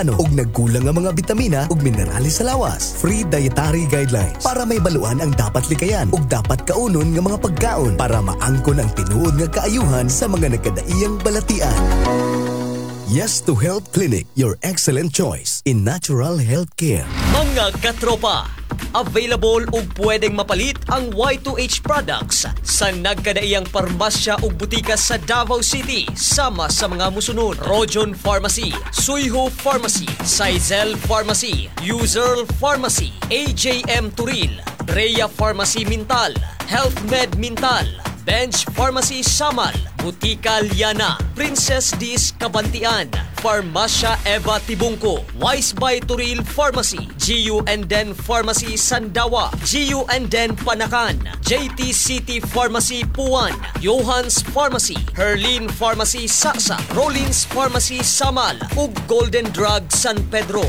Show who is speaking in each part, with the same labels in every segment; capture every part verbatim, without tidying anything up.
Speaker 1: ano ug nagkulang nga mga bitamina ug minerales sa lawas. Free dietary guidelines para may baluan ang dapat likayan ug dapat kaunon nga mga pagkaon para maangkon ang tinuod nga kaayuhan sa mga nagkadaiyang balatian. Yes to Health Clinic, your excellent choice in natural health care.
Speaker 2: Mga katropa, available ug pwedeng mapalit ang Y two H products sa nagkadaiyang parmasya ug butika sa Davao City sama sa mga musunod: Rojon Pharmacy, Suyho Pharmacy, Sizel Pharmacy, User Pharmacy, A J M Turil, Rhea Pharmacy Mintal, Health Med Mintal, Bench Pharmacy Samal, Butika Liana, Princess Dis Kabantian, Farmasya Eva Tibungko, Wise by Turil Pharmacy, G U and Den Pharmacy Sandawa, G U and Den Panakan, J T City Pharmacy Puan, Johans Pharmacy, Herlin Pharmacy Saksa, Rollins Pharmacy Samal, ug Golden Drug San Pedro.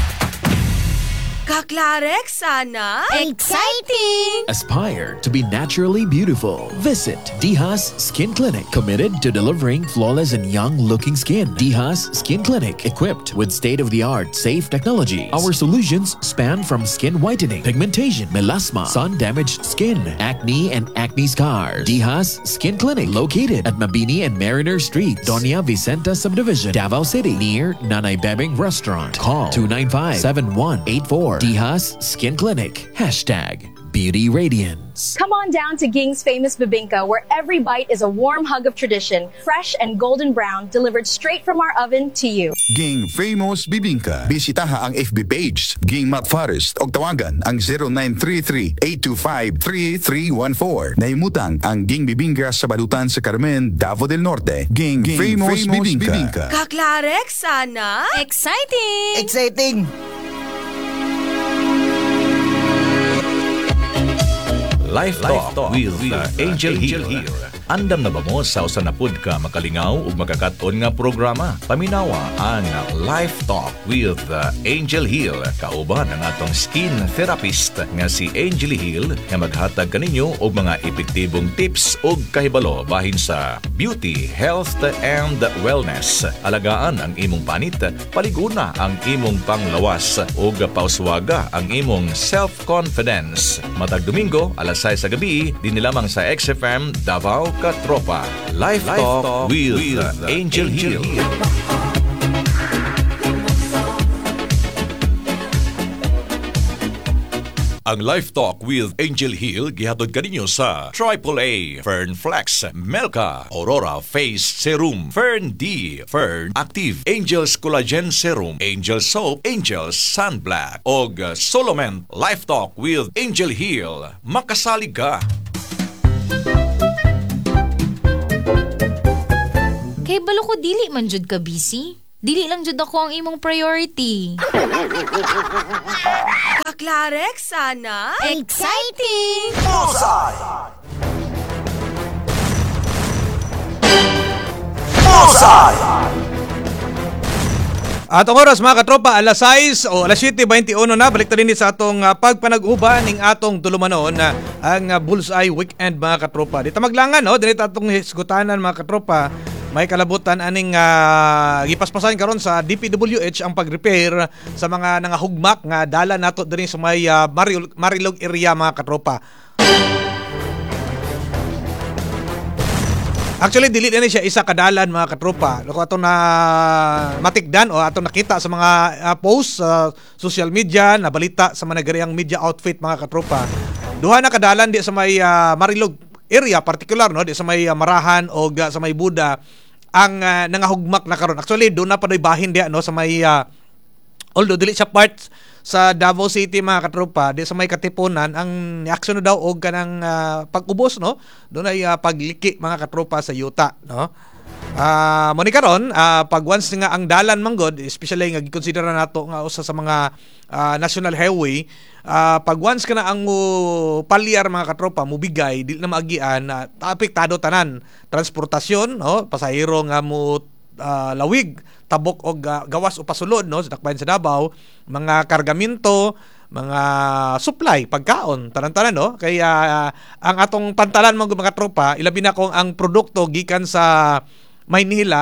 Speaker 3: Kaklarek sana!
Speaker 4: Exciting!
Speaker 5: Aspire to be naturally beautiful. Visit Dihas Skin Clinic, committed to delivering flawless and young-looking skin. Dihas Skin Clinic, equipped with state-of-the-art safe technologies. Our solutions span from skin whitening, pigmentation, melasma, sun-damaged skin, acne and acne scars. Dihas Skin Clinic, located at Mabini and Mariner Streets, Doña Vicenta Subdivision, Davao City, near Nanay Bebeng Restaurant. Call two nine five, seven one eight four. Dihas Skin Clinic. Hashtag Beauty Radiance.
Speaker 6: Come on down to Ging's famous bibingka, where every bite is a warm hug of tradition, fresh and golden brown, delivered straight from our oven to you.
Speaker 7: Ging Famous Bibingka. Bisitaha ang F B page Ging Matt Forest o tawagan ang zero nine three three, eight two five, three three one four. Naimutang ang Ging Bibingka sa Balutan sa Carmen, Davao del Norte. Ging, Ging Famous, Famous Bibingka. Bibingka.
Speaker 3: Kaklarek sana!
Speaker 4: Exciting!
Speaker 8: Exciting!
Speaker 9: Life Talk, Life Talk with, with uh, Angel, Angel Hill. Andam na ba mo sa usan na pud ka makalingaw ug magakaton nga programa? Paminawa ang Life Talk with uh, Angel Hill. Kauban ang atong skin therapist nga si Angel Hill nga maghatag kaninyo og mga epektibong tips ug kahibalo bahin sa beauty, health and wellness. Alagaan ang imong panit, paliguna ang imong panglawas ug pauswaga ang imong self-confidence. Matag Domingo, alas sais sa gabi, din lamang sa X F M Davao Katropa. Life, Life Talk, Talk with, with Angel, Angel Hill. Hill. Ang Life Talk with Angel Hill gihatod kaninyo sa Triple A, Fern Flex, Melka, Aurora Face Serum, Fern D, Fern Active, Angel's Collagen Serum, Angel Soap, Angel's Sunblock, og Solomon. Life Talk with Angel Hill. Makasalig ka!
Speaker 4: Kay balo ko dili man jud ka busy. Dili lang jud ako ang imong priority.
Speaker 3: Kaklarek sana!
Speaker 4: Exciting!
Speaker 8: Bullseye! Bullseye!
Speaker 10: Atong oras mga katropa, alas sais o alas siyete twenty-one na, balik din sa atong uh, pagpanag-uba ning atong tulumanon na uh, ang uh, Bullseye Weekend mga katropa. Dito maglangan no, dinit atong hisgutanan mga katropa. May kalabutan aning uh, gipaspasan karon sa D P W H ang pag-repair sa mga nangahugmak nga dala nato diri sa may uh, Marilog, Marilog area mga katropa. Actually, dili na siya isa kadalan mga katropa. Lako ato na matikdan o ato nakita sa mga uh, post sa uh, social media, na balita sa mga nagariang media outfit mga katropa. Duha na kadalan di sa may uh, Marilog area particular no, di sa may uh, Marahan o uh, sa may Buda ang uh, nangahugmak na karon. Actually, doon na pa doy bahin di no sa may uh, although dili siya part sa Davao City mga katropa, di sa may Katipunan ang aksyon daw og kanang uh, pag-ubos no. Doon ay uh, pagliki mga katropa sa yuta no. Ah, uh, mo ni karon uh, pag once nga ang dalan manggod, especially nga gikonsidera nato nga usa sa mga uh, national highway, uh, pag once kana ang mo palyar mga katropa mo bigay dili na maagian na uh, apektado tanan transportasyon no, pasahero nga mo uh, lawig tabok og uh, gawas o pasulod no sa dakbayan sa Davao, mga kargamento, mga supply, pagkaon, tanan-tanan no. Kaya uh, ang atong pantalan mga mga tropa, ilabi na kung ang produkto gikan sa Maynila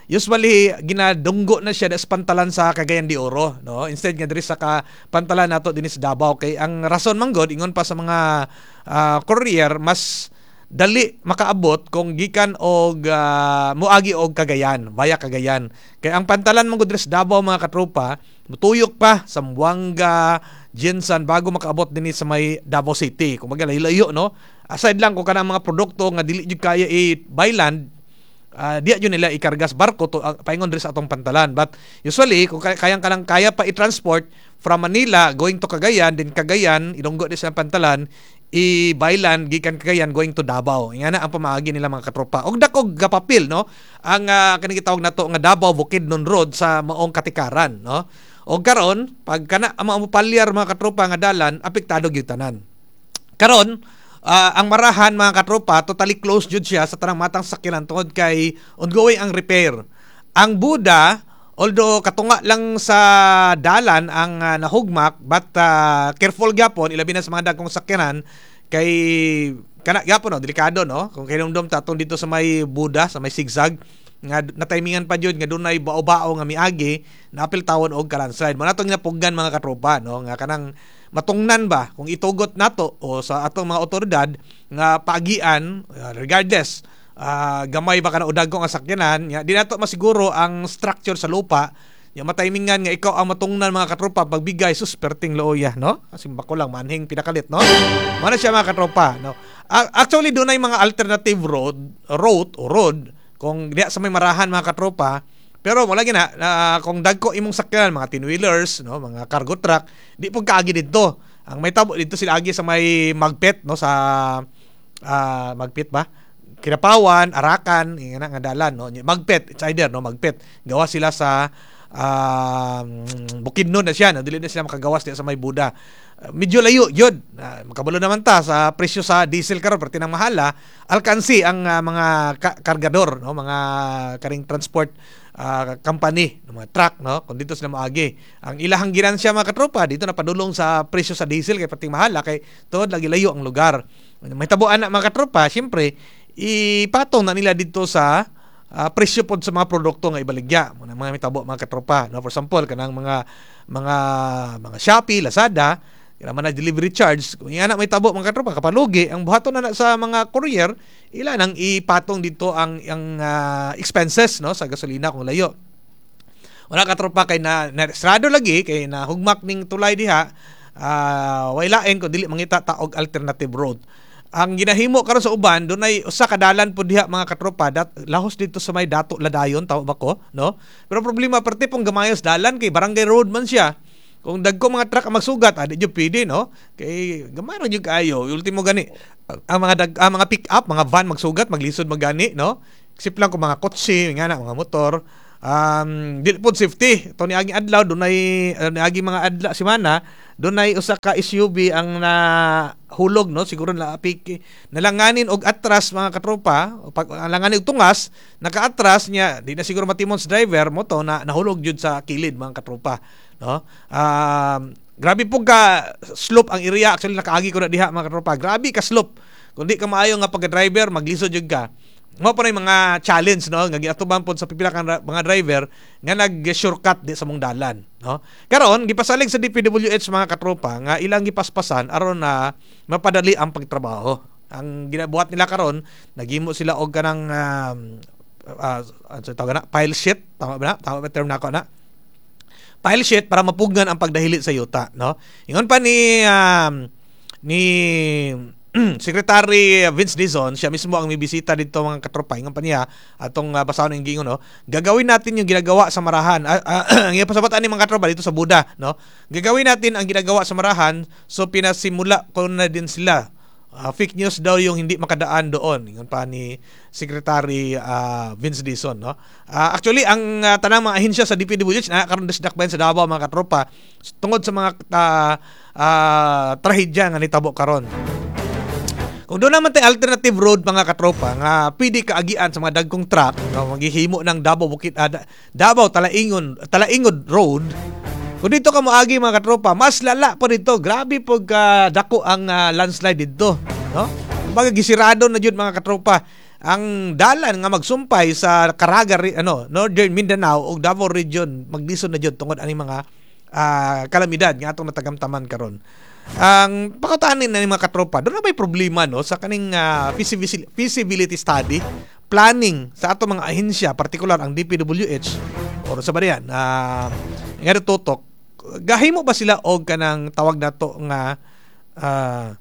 Speaker 10: usually ginadunggo na siya sa pantalan sa Cagayan de Oro, no? Instead nga diri sa ka pantalan nato dinhi sa Davao, kay ang rason man god ingon pa sa mga uh, courier mas dali makaabot kung gikan og uh, moagi og Cagayan, via Cagayan. Kay ang pantalan man gud diri sa Davao mga katropa, mutuyok pa sa Zamboanga, Jensan bago makaabot dinhi sa may Davao City. Kung baga layo, no? Aside lang kung kanang mga produkto nga dili jud kaya i-by land, uh, di yun nila ikargas barko to uh, paingon diri sa atong pantalan. But usually kung kayang kanang kaya pa i-transport from Manila going to Cagayan, then Cagayan ilunggo di sa pantalan, i-byland gikan Cagayan going to Davao. Nga na ang pamaagi nila mga katropa. Og dakog gapapil, no? Ang uh, kanang gitawag nato nga Davao Bukidnon Road sa maong Katikaran, no? Og karon pag kana ang mga palyar mga katropa nga dalan apektado gyud tanan. Karon uh, ang Marahan mga katropa totally closed jud siya sa tanang matang sakyanan tungod kay ongoing ang repair. Ang Buda, although katunga lang sa dalan ang uh, nahugmak, but uh, careful gyapon ilabi na sa mga dagkong sakyanan kay kana gyapon no, delikado no. Kung kinumdum ta atong dito sa may Buda, sa may zigzag nga natimingan pa jud nga dunay bao-bao nga miagi, naapil tawon og landslide. Mo natong napuggan mga katropa no, nga kanang matungnan ba kung itugot nato o sa atong mga otoridad nga paagian uh, regardless Uh, gamay ba ka na udag ko nga sakyanan, ya, di nato masiguro ang structure sa lupa, ya, matimingan nga ikaw ang matungnan mga katropa pagbigay sus perting looya, no? Kasi bako lang manhing pinakalit, no? Mana siya mga katropa, no? Uh, actually doon ay mga alternative road, road o road kung diya sa may Marahan mga katropa, pero wala gina uh, kung dagko imong sakyanan mga tin-wheelers, no, mga cargo truck, di pud kaagi dito. Ang may tabo dito sila agi sa may Magpet, no, sa uh, Magpet ba? Kinapawan, Arakan, nga nga dalan, no. Magpet, it's either no, Magpet. Gawa sila sa uh, Bukidnon na siya, no? Dili na sila makagawas diya sa may Buda. Uh, medyo layo yun. Uh, makabalo naman ta sa presyo sa diesel karon perti nang mahala, alkansi ang uh, mga ka- kargador, no, mga karing transport uh, company, no, mga truck, no, kung dito sila maagi. Ang ilahang ginansya mga katropa dito na padulong sa presyo sa diesel kay perting mahala kay tuod lagi layo ang lugar. May tabuan na mga katropa, syempre ipatong na nila dito sa uh, presyo pod sa mga produkto nga ibaligya mo na mga mitabo mga katropa, no? For example kanang mga mga mga Shopee, Lazada, kaya man na delivery charge kung yan na may tabo mga katropa kapalugi ang buhaton na, na sa mga courier ila nang ipatong dito ang ang uh, expenses, no, sa gasolina kung layo. Wala katropa kay na, na estrado lagi kay na hugmak ning tulay diha, uh, wailain ko dili mangita ta og alternative road. Ang ginahimo karon sa uban dunay usa ka dalan pud diha mga katropa, dat lahos dito sa may Dato Ladayon tawo ba ko, no? Pero problema parte pong gamayos dalan kay barangay road man siya. Kung dagko mga truck ang magsugat, adi jud pwede, no? Kay gamay ra jud kayo. Ultimo gani ang mga dag, ang mga pick up, mga van magsugat, maglisod magani, no? Sip lang ko mga kotse, nga na mga motor. Um, dili pod safety. To ni agi adlaw dunay uh, agi mga adlaw semana, dunay usa ka S U V ang nahulog, no, siguro na apik nalanganin og atras mga katropa, pag langanin og tungas, nakaatras niya, di na siguro matimon sa driver mo to na nahulog jud sa kilid mga katropa, no. Um, grabe po ka slope ang area, actually nakaagi ko na diha mga katropa. Grabe ka slope. Kung di ka maayo nga pagka-driver, maglisod jud ka. Mo pa rin mga challenge, no, nga giatuban pod sa pipila ka mga driver nga nag-shortcut di sa mong dalan, no. Karon gipasalig sa D P W H mga katropa nga ilang gipaspasan aron na mapadali ang pagtrabaho. Ang ginabuhat nila karon, naghimo sila og kanang um, uh, uh, tawag na pile sheet, tama ba na? Tama ba term nako na? Pile sheet para mapugnan ang pagdahili sa yuta, no. Ingon pa ni um, ni Secretary Vince Dizon, siya mismo ang mibisita dito mga katropa, ingon pa niya atong uh, basahon ng gingon, no. Gagawin natin yung ginagawa sa Marahan. Uh, uh, ang ipasabatan ni mga katropa dito sa Buda, no. Gagawin natin ang ginagawa sa Marahan, so pinasimula ko na din sila. Uh, fake news daw yung hindi makadaan doon. Ingon pa ni Secretary uh, Vince Dizon, no. Uh, actually ang uh, tanang mga ahensya sa D P W H na karon disdakbayan sa Davao mga katropa tungod sa mga uh, uh, trahedya nga nitabo karon. Kung doon naman tayo alternative road mga katropa nga pwede kaagian sa mga dagkong truck, no, maghihimo ng Davao Bukid uh, Davao Talaingon Talaingod Road. Kung dito ka moagi mga katropa, mas lala po dito. Grabe po uh, dako ang uh, landslide dito, no? Kumbaga gisirado na jud mga katropa. ang dalan nga magsumpay sa Caraga ano Northern Mindanao ug Davao Region maglisod na jud tungod ani mga uh, kalamidad nga atong natagamtaman karon. Ang pakatanin na ni mga katropa, doon na may problema no sa kaning uh, feasibility, feasibility study, planning sa ato mga ahensya, particular ang D P W H or sa bariyan uh, nga tutok. Gahimo ba sila og kanang tawag nato nga uh,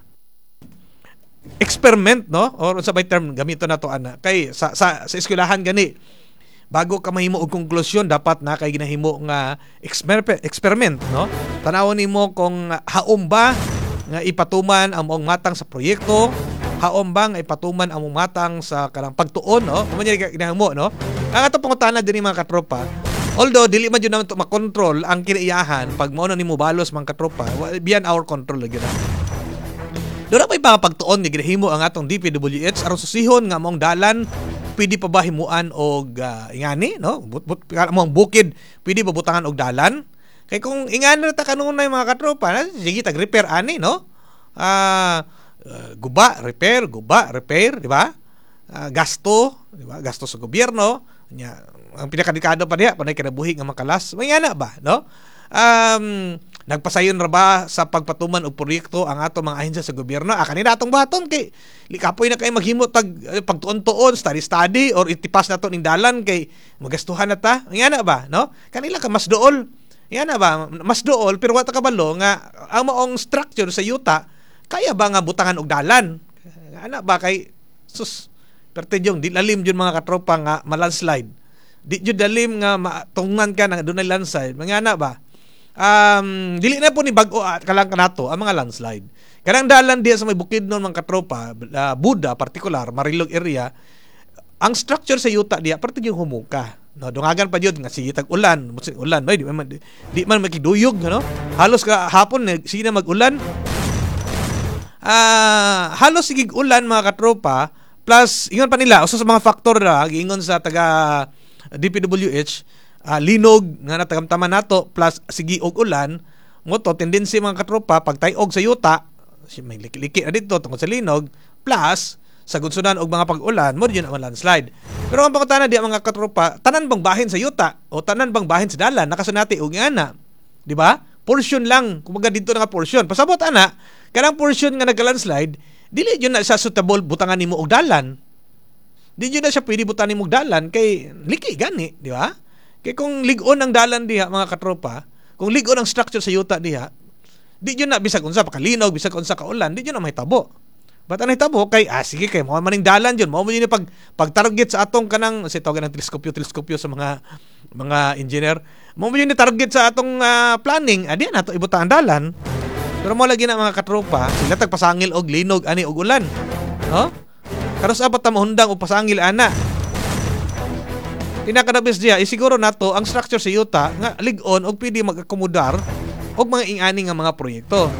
Speaker 10: experiment no or sa by term gamito na to ana kay sa sa, sa eskwelahan gani bago ka mahimo og konklusyon dapat na kay ginahimo nga exper- experiment no tanawon nimo kung haom ba nga ipatuman ang mong matang sa proyekto, haom ba nga ipatuman ang mong matang sa kanang pagtuon no mo niya ginahimo no ang ato pangutana dinhi mga katropa. Although dili man jud naman to makontrol ang kinaiyahan pag mao na nimo balos mga katropa, beyond our control gyud. Doon pa mga pagtuon nga ginahimo ang atong D P W H aron susihon nga mong dalan pwede pa ba himuan og uh, ingani no but, but, mong bukid pwede ba butangan og dalan kay kung ingani ta kanunay mga katropa na sige tag repair ani no ah uh, guba repair guba repair di ba uh, gasto di ba gasto sa gobyerno nya ang pinakadikado pa diha panay kinabuhi nga makalas may ana ba no um nagpasayon ra ba sa pagpatuman og proyekto ang ato mga ahensya sa gobyerno? Ah, kanina atong baton kay likapoy na kay maghimo tag eh, pagtuon-tuon, study-study or itipas nato ning dalan kay magastuhan na ta. Ngana ba, no? Kanila ka mas dool. Ngana ba, mas dool pero wa ta kabalo nga ang maong structure sa yuta kaya ba nga butangan og dalan? Ngana ba kay sus pertejong di lalim jud mga katropa nga malandslide. Di jud lalim nga matungan ka nga dunay landslide. Ngana ba? Um, dili na po ni bag-o at kalang kanato ang mga landslide. Kanang dalan diya sa may bukid noon mga katropa, uh, Buda particular, Marilog area, ang structure sa yuta diya parte yung humuka. No, dungagan pa jud nga sige tag ulan, ulan, bay di man di, di man makiduyog, no? Halos ka hapon eh, sige na mag-ulan. Ah, uh, halos sige ulan mga katropa, plus ingon pa nila usa sa mga factor ra giingon sa taga D P W H. Uh, linog nga natagamtaman nato plus sige og ulan mo to tendency mga katropa pag tayog sa yuta may liki-liki na dito tungkol sa linog plus sa gudsunan og mga pag-ulan mo yun ang landslide. Pero ang pangutana di mga katropa tanan bang bahin sa yuta o tanan bang bahin sa dalan nakasunati og ngana di ba portion lang kumaga dito nga portion pasabot ana kanang portion nga nagka-landslide dili yun na sa suitable butangan nimo og dalan di yun na siya pwede butangan nimo og dalan kay liki gani di ba. Kaya kung ligon ang dalan diha mga katropa, kung ligon ang structure sa yuta diha, di yun na bisag unsa pa kalinog, bisag unsa ka ulan, di yun na mahitabo. Ba't ang mahitabo kay ah sige kay mo maning dalan yun, mo mo yun pag pag target sa atong kanang sa tawag ng teleskopyo teleskopyo sa mga mga engineer, mo mo yun target sa atong uh, planning, adi na to ibuta ang dalan. Pero mo lagi na mga katropa, sila tagpasangil og linog ani og ulan. No? Karos apat ta mahundang og pasangil ana. Pinakadabis diya, isiguro nato ang structure sa yuta nga ligon og pwede mag-akomodar og mga ingani nga mga proyekto.